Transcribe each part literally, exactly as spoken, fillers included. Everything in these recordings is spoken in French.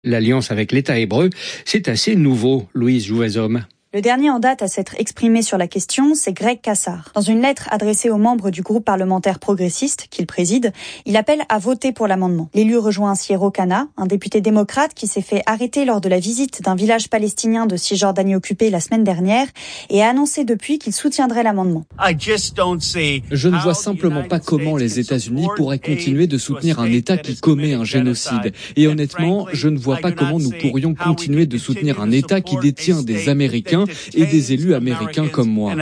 L'alliance avec l'État hébreu, c'est assez nouveau, Louise Jouvezhomme. Le dernier en date à s'être exprimé sur la question, c'est Greg Casar. Dans une lettre adressée aux membres du groupe parlementaire progressiste qu'il préside, il appelle à voter pour l'amendement. L'élu rejoint ainsi Ero Kana, un député démocrate qui s'est fait arrêter lors de la visite d'un village palestinien de Cisjordanie occupé la semaine dernière et a annoncé depuis qu'il soutiendrait l'amendement. Je ne vois simplement pas comment les États-Unis pourraient continuer de soutenir un État qui commet un génocide. Et honnêtement, je ne vois pas comment nous pourrions continuer de soutenir un État qui détient des Américains et des élus américains comme moi.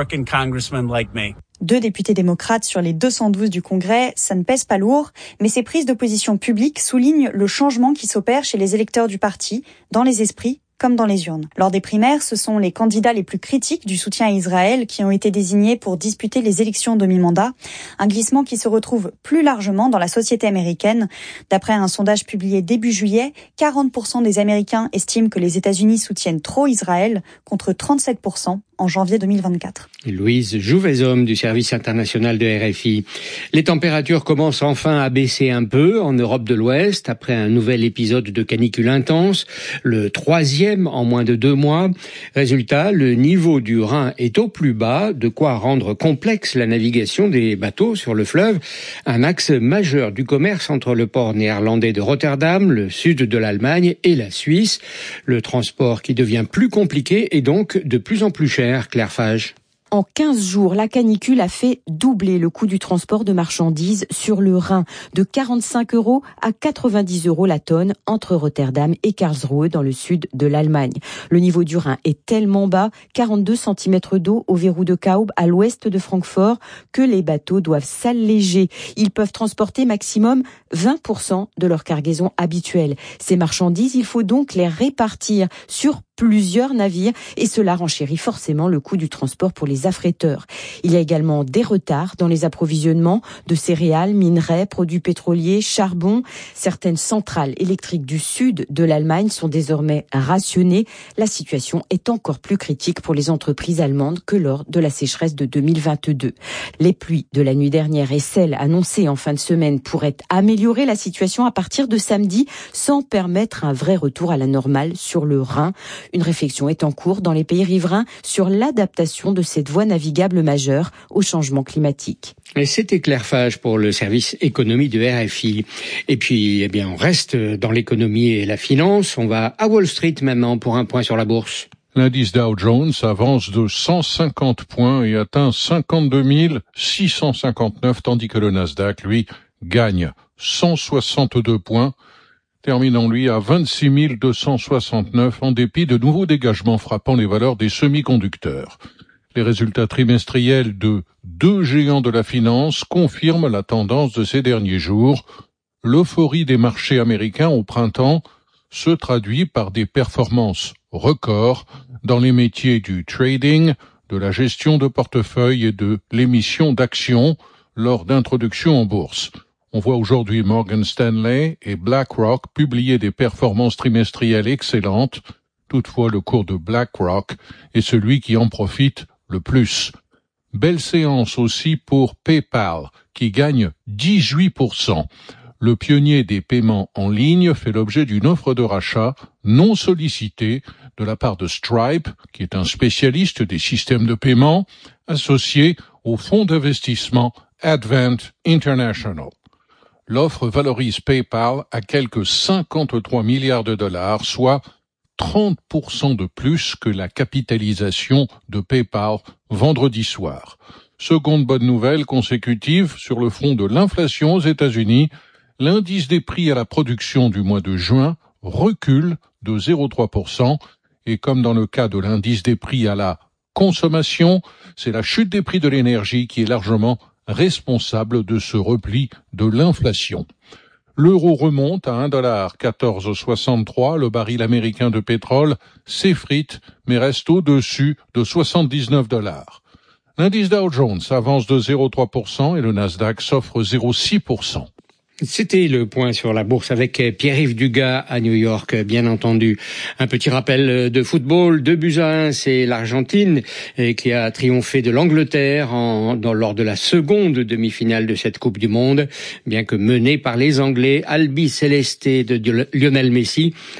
Deux députés démocrates sur les deux cent douze du Congrès, ça ne pèse pas lourd, mais ces prises de position publiques soulignent le changement qui s'opère chez les électeurs du parti, dans les esprits comme dans les urnes. Lors des primaires, ce sont les candidats les plus critiques du soutien à Israël qui ont été désignés pour disputer les élections de mi-mandat, un glissement qui se retrouve plus largement dans la société américaine. D'après un sondage publié début juillet, quarante pour cent des Américains estiment que les États-Unis soutiennent trop Israël, contre trente-sept pour cent en janvier deux mille vingt-quatre. Louise Jouvezhomme du service international de R F I. Les températures commencent enfin à baisser un peu en Europe de l'Ouest après un nouvel épisode de canicule intense, le troisième en moins de deux mois. Résultat, le niveau du Rhin est au plus bas, de quoi rendre complexe la navigation des bateaux sur le fleuve, un axe majeur du commerce entre le port néerlandais de Rotterdam, le sud de l'Allemagne et la Suisse. Le transport qui devient plus compliqué et donc de plus en plus cher. Claire Fage. En quinze jours, la canicule a fait doubler le coût du transport de marchandises sur le Rhin, de quarante-cinq euros à quatre-vingt-dix euros la tonne entre Rotterdam et Karlsruhe dans le sud de l'Allemagne. Le niveau du Rhin est tellement bas, quarante-deux centimètres d'eau au verrou de Kaub à l'ouest de Francfort, que les bateaux doivent s'alléger. Ils peuvent transporter maximum vingt pour cent de leur cargaison habituelle. Ces marchandises, il faut donc les répartir sur plusieurs navires et cela renchérit forcément le coût du transport pour les affréteurs. Il y a également des retards dans les approvisionnements de céréales, minerais, produits pétroliers, charbon. Certaines centrales électriques du sud de l'Allemagne sont désormais rationnées. La situation est encore plus critique pour les entreprises allemandes que lors de la sécheresse de deux mille vingt-deux. Les pluies de la nuit dernière et celles annoncées en fin de semaine pourraient améliorer la situation à partir de samedi sans permettre un vrai retour à la normale sur le Rhin. Une réflexion est en cours dans les pays riverains sur l'adaptation de cette voie navigable majeure au changement climatique. Et c'était Claire Fage pour le service économie de R F I. Et puis, eh bien, on reste dans l'économie et la finance. On va à Wall Street maintenant pour un point sur la bourse. L'indice Dow Jones avance de cent cinquante points et atteint cinquante-deux mille six cent cinquante-neuf, tandis que le Nasdaq, lui, gagne cent soixante-deux points, terminant lui à vingt-six mille deux cent soixante-neuf en dépit de nouveaux dégagements frappant les valeurs des semi-conducteurs. Les résultats trimestriels de deux géants de la finance confirment la tendance de ces derniers jours. L'euphorie des marchés américains au printemps se traduit par des performances records dans les métiers du trading, de la gestion de portefeuille et de l'émission d'actions lors d'introduction en bourse. On voit aujourd'hui Morgan Stanley et BlackRock publier des performances trimestrielles excellentes. Toutefois, le cours de BlackRock est celui qui en profite le plus. Belle séance aussi pour PayPal, qui gagne dix-huit pour cent. Le pionnier des paiements en ligne fait l'objet d'une offre de rachat non sollicitée de la part de Stripe, qui est un spécialiste des systèmes de paiement, associé au fonds d'investissement Advent International. L'offre valorise PayPal à quelques cinquante-trois milliards de dollars, soit trente pour cent de plus que la capitalisation de PayPal vendredi soir. Seconde bonne nouvelle consécutive sur le front de l'inflation aux États-Unis, l'indice des prix à la production du mois de juin recule de zéro virgule trois pour cent et comme dans le cas de l'indice des prix à la consommation, c'est la chute des prix de l'énergie qui est largement responsable de ce repli de l'inflation. L'euro remonte à un dollar quatorze soixante-trois, le baril américain de pétrole s'effrite mais reste au-dessus de soixante-dix-neuf dollars. L'indice Dow Jones avance de zéro virgule trois pour cent et le Nasdaq s'offre zéro virgule six pour cent. C'était le point sur la bourse avec Pierre-Yves Dugas à New York, bien entendu. Un petit rappel de football, deux buts à un, c'est l'Argentine qui a triomphé de l'Angleterre en, dans, lors de la seconde demi-finale de cette Coupe du Monde, bien que menée par les Anglais. Albi Céleste de Lionel Messi